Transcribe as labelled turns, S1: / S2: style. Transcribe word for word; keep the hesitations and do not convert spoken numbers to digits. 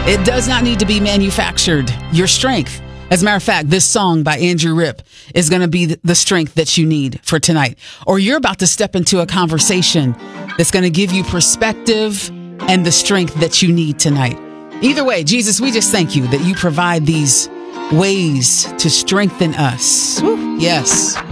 S1: It does not need to be manufactured. Your strength. As a matter of fact, this song by Andrew Ripp is going to be the strength that you need for tonight. Or you're about to step into a conversation that's going to give you perspective and the strength that you need tonight. Either way, Jesus, we just thank you that you provide these ways to strengthen us. Woo. Yes.